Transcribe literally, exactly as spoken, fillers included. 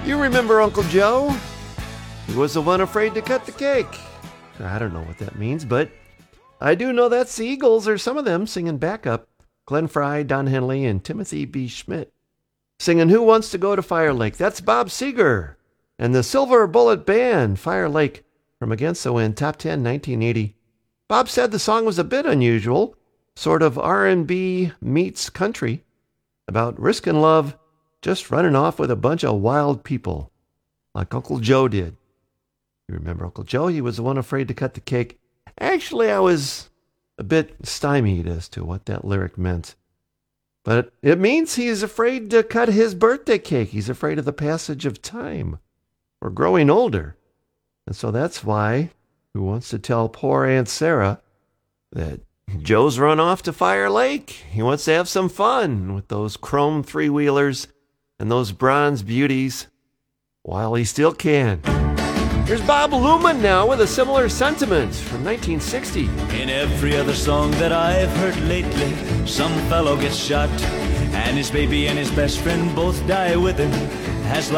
You remember Uncle Joe? He was the one afraid to cut the cake. I don't know what that means, but I do know that's the Eagles, or some of them, singing backup. Glenn Frey, Don Henley, and Timothy B. Schmidt. Singing Who Wants to Go to Fire Lake? That's Bob Seger. And the Silver Bullet Band, Fire Lake, from Against the Wind, Top ten, nineteen eighty. Bob said the song was a bit unusual, sort of R and B meets country, about risking love, just running off with a bunch of wild people, like Uncle Joe did. You remember Uncle Joe? He was the one afraid to cut the cake. Actually, I was a bit stymied as to what that lyric meant. But it means he's afraid to cut his birthday cake. He's afraid of the passage of time, or growing older. And so that's why he wants to tell poor Aunt Sarah that Joe's run off to Fire Lake. He wants to have some fun with those chrome three-wheelers and those bronze beauties while he still can. Here's Bob Luman now with a similar sentiment from nineteen sixty. In every other song that I've heard lately, some fellow gets shot, and his baby and his best friend both die with him. Has